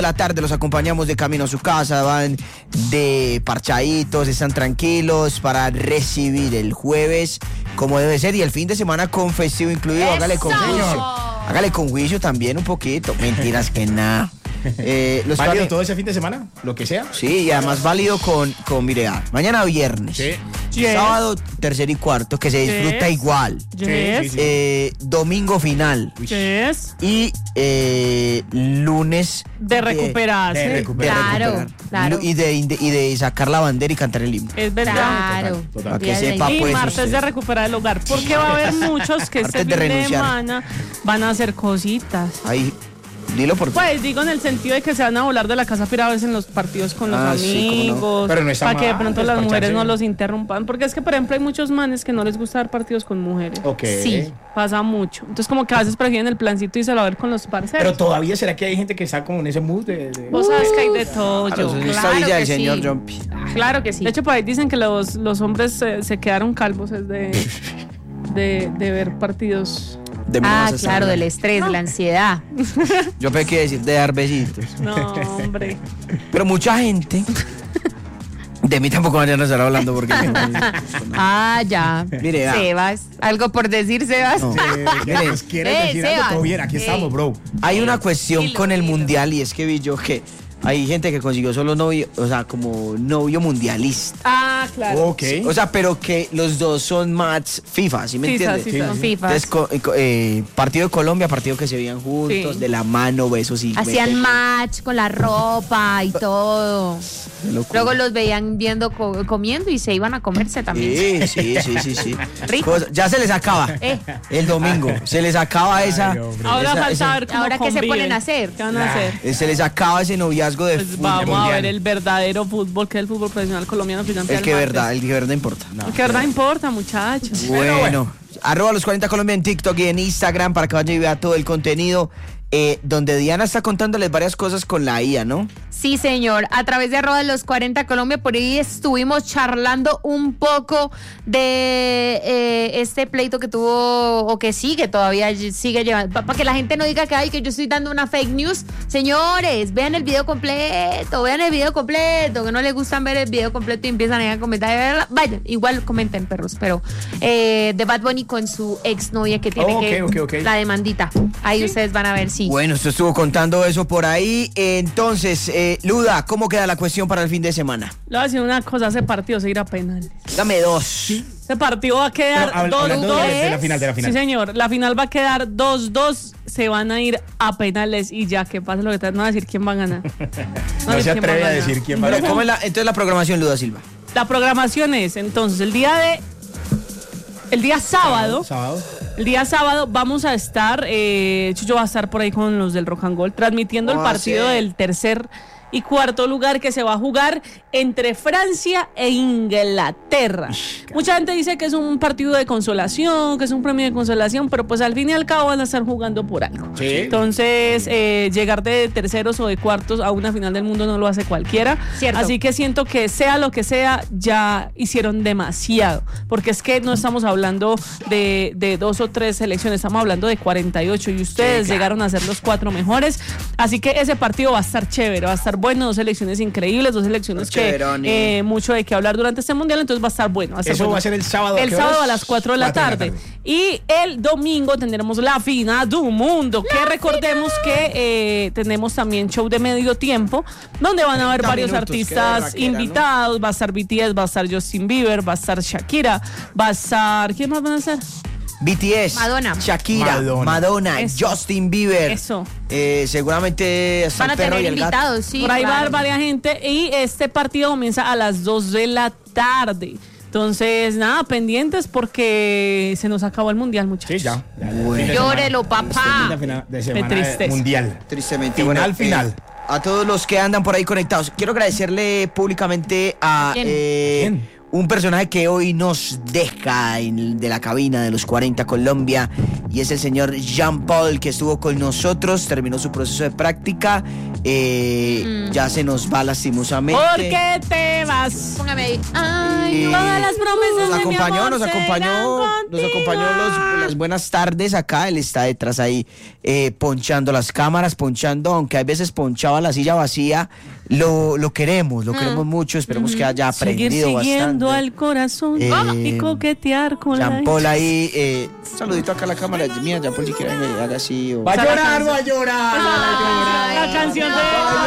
la tarde los acompañamos de camino a su casa, van de parchaditos, están tranquilos para recibir el jueves como debe ser y el fin de semana con festivo incluido. ¡Eso! Hágale con juicio también un poquito. Mentiras que nada. ¿Válido todo ese fin de semana? Lo que sea. Sí, y además válido con mire, mañana viernes. Sí. Yes. Sábado, tercero y cuarto, que se disfruta Yes. igual. Yes. Sí. Domingo final. Yes. Y lunes De recuperarse. de recuperar. Claro. Y de sacar la bandera y cantar el himno. Es verdad. Claro. Total. Para que sepa, Y pues, martes usted. de recuperar el hogar. Porque va a haber muchos que este Martes de fin de renunciar. semana van a hacer cositas. Ahí, dilo por Pues digo en el sentido de que se van a volar de la casa para verse en los partidos con los Sí, cómo no. amigos, Pero no está para que de mal, pronto las despacharse. mujeres no los interrumpan, porque es que por ejemplo hay muchos manes que no les gusta ver partidos con mujeres. Ok. Sí. Pasa mucho. Entonces como que a veces prefieren el plancito y se lo va a ver con los Pero parceros. todavía será que hay gente que está como en ese mood de... Vos sabes que hay de todo, Claro, yo. eso es Claro esta villa que del señor sí. Jumpy. Claro que sí. De hecho, por ahí dicen que los hombres se quedaron calvos es de ver partidos. De Ah, mimosas, claro, ¿sabes? del estrés, de la ansiedad. Yo pensé que iba a decir de dar besitos. No, hombre. Pero mucha gente. De mí tampoco vayan a estar hablando porque. Ah, ya. Mire, ah. Sebas. ¿Algo por decir, Sebas? No. ¿Quieres decir algo? Sebas. Todo bien, aquí estamos, bro. Hay una cuestión Dilo, con el dilo. mundial y es que vi yo que hay gente que consiguió solo novio, o sea, como novio mundialista. Ah, claro. Ok. O sea, pero que los dos son match FIFA, ¿sí me FIFA, entiendes? sí, Con FIFA. Entonces, partido de Colombia, partido que se veían juntos, Sí. de la mano, besos y... Hacían match con la ropa y todo. Qué locura. Luego los veían viendo comiendo y se iban a comerse también. Sí. Rico. Ya se les acaba. El domingo. Se les acaba esa. hombre. Ahora esa- falta esa- ver cómo Ahora, ¿qué se conviven. ponen a hacer? ¿Qué van a hacer? Se les acaba ese noviazgo de Pues fútbol. vamos a mundial. ver el verdadero fútbol, que es el fútbol profesional colombiano. Que ya empieza El que martes. verdad, el que verdad importa. El que verdad importa, muchachos. Bueno, arroba los 40 Colombia en TikTok y en Instagram para que vaya y vea todo el contenido. Donde Diana está contándoles varias cosas con la IA, ¿no? Sí, señor. A través de @los40 Colombia, por ahí estuvimos charlando un poco de este pleito que tuvo, o que sigue todavía, sigue llevando. Para que la gente no diga que, ay, que yo estoy dando una fake news. Señores, vean el video completo, que no les gustan ver el video completo y empiezan a comentar. Vayan, igual comenten, perros, pero de Bad Bunny con su exnovia que tiene Ok. la demandita. Ahí ustedes van a ver si. Bueno, usted estuvo contando eso por ahí. Entonces, Luda, ¿cómo queda la cuestión para el fin de semana? Le voy a decir una cosa, ese partido se irá a penales. Dame dos. Ese partido va a quedar Hablando 2-2. de la final, Sí, señor. La final va a quedar 2-2. Se van a ir a penales y ya, que pase lo que te no va a decir quién va a ganar. No se atreve a decir quién va a Pero, ganar. ¿cómo es entonces la programación, Luda Silva? La programación es, entonces, el día sábado. El día sábado vamos a estar, Chucho va a estar por ahí con los del Rock and Gold, transmitiendo el partido del tercer y cuarto lugar que se va a jugar entre Francia e Inglaterra. Mucha gente dice que es un partido de consolación, que es un premio de consolación, pero pues al fin y al cabo van a estar jugando por algo. Sí. Entonces, llegar de terceros o de cuartos a una final del mundo no lo hace cualquiera. Cierto. Así que siento que sea lo que sea, ya hicieron demasiado. Porque es que no estamos hablando de 2 o 3 selecciones, estamos hablando de 48 y ustedes llegaron a ser los 4 mejores. Así que ese partido va a estar chévere, va a estar bueno, 2 selecciones increíbles, 2 selecciones que mucho de qué hablar durante este mundial, entonces va a estar bueno. Eso va a ser el sábado. El sábado a las 4 de la tarde. Y el domingo tendremos la final del mundo. Que recordemos que tenemos también show de medio tiempo, donde van a haber 30 varios minutos, artistas qué berraquera, invitados. ¿No? Va a estar BTS, va a estar Justin Bieber, va a estar Shakira, va a estar... ¿Quién más van a estar? BTS, Madonna. Shakira, Madonna, Eso. Justin Bieber. Eso. Seguramente hasta Van a el perro tener y el gato. invitados, sí. Por ahí va a claro. haber varias gente. Y este partido comienza a las 2 de la tarde. Entonces, nada, pendientes porque se nos acabó el mundial, muchachos. Sí, ya. Bueno. Llórelo, papá. De semana Qué tristeza. mundial. Tristemente. Final. A todos los que andan por ahí conectados, quiero agradecerle públicamente a ¿Quién? un personaje que hoy nos deja de la cabina de los 40 Colombia, y es el señor Jean Paul, que estuvo con nosotros, terminó su proceso de práctica Ya se nos va lastimosamente. ¿Por qué te vas? Póngame ahí. Y todas las promesas nos de mi acompañó, amor serán nos acompañó las buenas tardes acá. Él está detrás ahí ponchando las cámaras, aunque a veces ponchaba la silla vacía. Lo queremos mucho. Esperemos que haya aprendido Seguir siguiendo bastante. al corazón y coquetear con Jean la... Paul ahí, un saludito acá a la cámara. Mira, Jean Paul, si quieren haga así. Va a llorar, va a llorar. La canción de...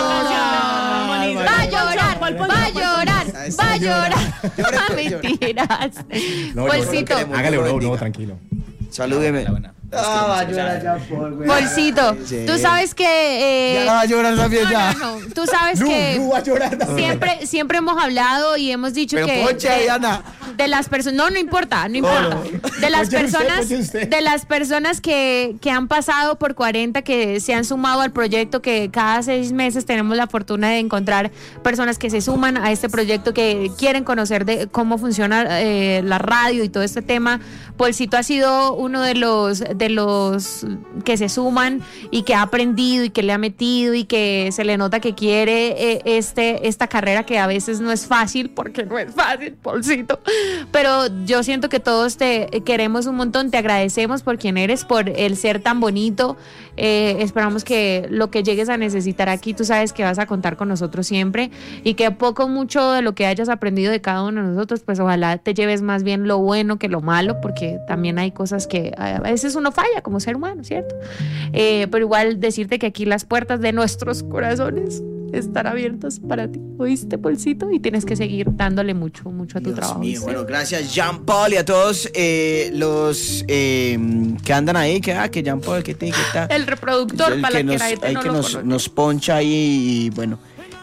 Va a llorar, va a llorar, va a llorar. Mentiras. No, Bolsito. Hágale, bro, tranquilo. Salúdeme. Va a llorar Jean Paul, güey. Bolsito, Sí. tú sabes que... Ya va a llorar también, ya. No. Tú sabes que Va a llorar también. siempre hemos hablado y hemos dicho Pero que ponche, Diana. de las personas, no importa. De las Ponche usted, personas, ponche usted. de las personas que han pasado por 40, que se han sumado al proyecto, que cada 6 meses tenemos la fortuna de encontrar personas que se suman a este proyecto, que quieren conocer de cómo funciona la radio y todo este tema. Polcito ha sido uno de los que se suman y que ha aprendido y que le ha metido y que se le nota que quiere esta carrera, que a veces no es fácil, porque no es fácil, Polcito, pero yo siento que todos te queremos un montón, te agradecemos por quien eres, por el ser tan bonito. Esperamos que lo que llegues a necesitar aquí, tú sabes que vas a contar con nosotros siempre, y que poco mucho de lo que hayas aprendido de cada uno de nosotros, pues ojalá te lleves más bien lo bueno que lo malo, porque también hay cosas que a veces uno falla como ser humano, ¿cierto? Pero igual decirte que aquí las puertas de nuestros corazones están abiertas para ti, ¿oíste, Polcito? Y tienes que seguir dándole mucho a tu Dios trabajo. mío, ¿viste? bueno, gracias Jean Paul y a todos los que andan ahí, que Jean Paul, que está. El reproductor, El para que la que nos, la gente hay no que lo nos, conoce. nos poncha ahí y bueno.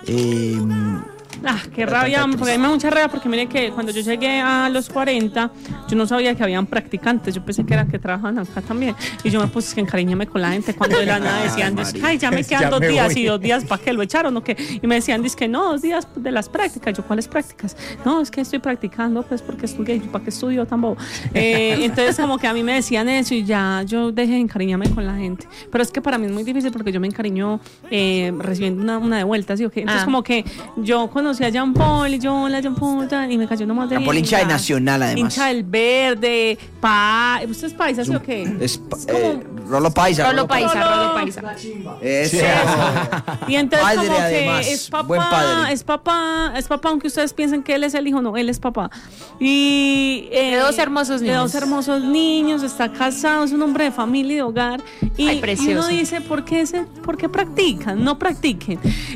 Qué rabia, porque a mí me da mucha rabia, porque mire que cuando yo llegué a los 40, yo no sabía que habían practicantes, yo pensé que eran que trabajaban acá también, y yo me puse que encariñarme con la gente cuando de la nada decían, ay, ya me quedan Ya 2 me días, voy. y 2 días, ¿para qué lo echaron o qué? Y me decían, que no, 2 días de las prácticas, yo, ¿cuáles prácticas? No, es que estoy practicando, pues porque estudié, yo, ¿para qué estudio tampoco? Entonces como que a mí me decían eso y ya yo dejé de encariñarme con la gente, pero es que para mí es muy difícil porque yo me encariño recibiendo una de vuelta, ¿sí o qué? Entonces como que yo conocí a Jean Paul y yo, hola Jean Paul, y me cayó nomás de Jean Paul, bien, hincha de ya. Nacional, además. Hincha del Verde, ¿usted es paisa, sí o qué? Rolo Paisa. Rolo Paisa. Eso. Y entonces Padre, como que además, es papá, buen padre. es papá, aunque ustedes piensen que él es el hijo, no, él es papá. Y De 2 hermosos niños. De 2 hermosos niños, está casado, es un hombre de familia y de hogar. Y, Ay, precioso. y uno dice, ¿por qué practican? No practiquen.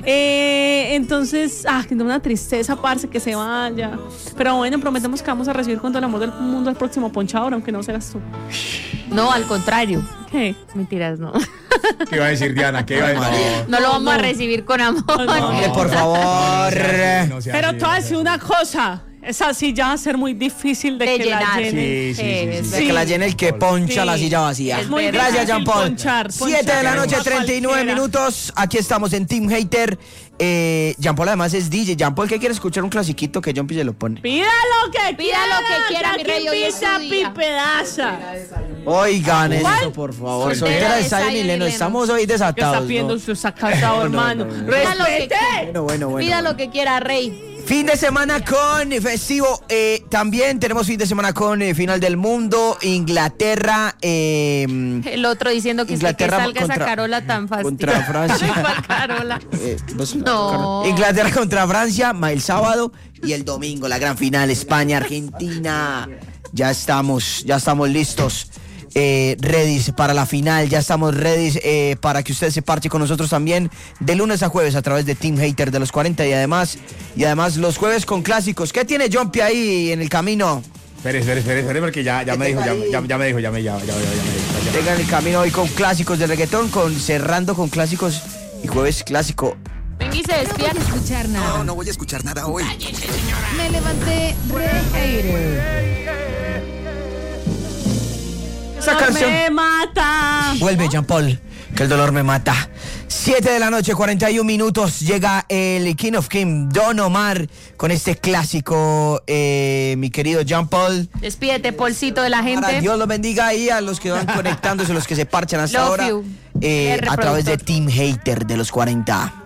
Entonces, que da una tristeza, parce, que se vaya. Pero bueno, prometemos que vamos a recibir con todo el amor del mundo al próximo ponchador, aunque no seas tú. No, al contrario. ¿Qué? Mentiras, no. ¿Qué iba a decir Diana? ¿Qué iba a decir? No lo vamos a recibir con amor. Hombre, por favor. No sea Pero así, te voy a no decir sea una cosa. Esa silla va a ser muy difícil de De que la llenar. llenen. Sí. De que la llene el que poncha Sí. la silla vacía. Es muy Gracias, difícil Jean Paul. ponchar, 7 de la ponchar noche, a 39 cualquiera. minutos. Aquí estamos en Team Hater. Jean Paul además es DJ. Jean Paul, ¿qué quiere escuchar? Un clasiquito que Jumpy se lo pone. Pida lo que quiera, mi rey, hoy es pizza, su día. pipedaza. Oigan eso, por favor. Soltera de Zion y Lennon. Estamos hoy ¿Qué desatados. está pidiendo ¿no? usted? Está casado, hermano. Pida lo que ¡Respete! Bueno. Pida lo que quiera, rey. Fin de semana con festivo. También tenemos fin de semana con final del mundo. Inglaterra. El otro diciendo que Inglaterra salga esa Carola tan fácil. contra Francia. ¿Cuál Carola? ¿Vos? No. Inglaterra contra Francia, el sábado, y el domingo la gran final España-Argentina. Ya estamos listos. Ready para la final, ya estamos ready para que usted se parche con nosotros también de lunes a jueves a través de Team Hater de los 40 y además los jueves con clásicos. ¿Qué tiene Jumpy ahí en el camino? Espere, porque ya me dijo, ya me dijo. Tenga en el camino hoy con clásicos de reggaetón, cerrando con clásicos y jueves clásico. Venga y se despierta. No voy a escuchar nada. No voy a escuchar nada hoy. Me levanté re hater. Esa canción Me mata. vuelve Jean Paul, que el dolor me mata. 7 de la noche, 41 minutos, llega el King of King, Don Omar, con este clásico, mi querido Jean Paul. Despídete, Polcito, de la Para gente. Dios los bendiga ahí a los que van conectándose, los que se parchan hasta Love ahora, you. a través de Reproductor. Team Hater de los 40.